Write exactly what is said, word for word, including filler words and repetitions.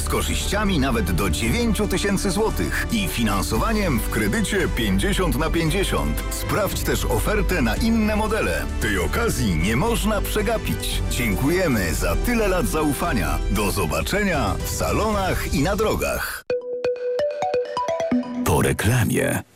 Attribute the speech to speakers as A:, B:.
A: z korzyściami nawet do dziewięć tysięcy złotych i finansowaniem w kredycie pięćdziesiąt na pięćdziesiąt. Sprawdź też ofertę na inne modele. Tej okazji nie można przegapić. Dziękujemy za tyle lat zaufania. Do zobaczenia w salonach i na drogach.
B: Po reklamie.